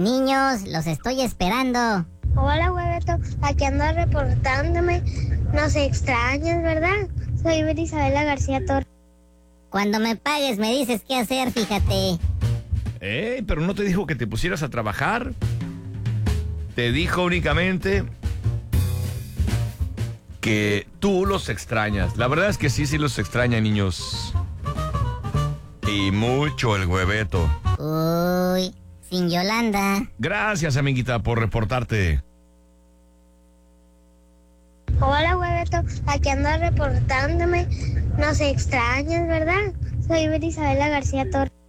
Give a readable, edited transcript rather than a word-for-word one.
Niños, los estoy esperando. Hola, hueveto, aquí ando reportándome. Nos extrañas, ¿verdad? Soy Isabela García Torres. Cuando me pagues me dices qué hacer, fíjate. Pero no te dijo que te pusieras a trabajar. Te dijo únicamente que tú los extrañas. La verdad es que sí los extraña, niños. Y mucho el hueveto. Uy, sin Yolanda. Gracias, amiguita, por reportarte. Hola, hueveto, aquí ando reportándome. Nos extrañas, ¿verdad? Soy Isabela García Torres.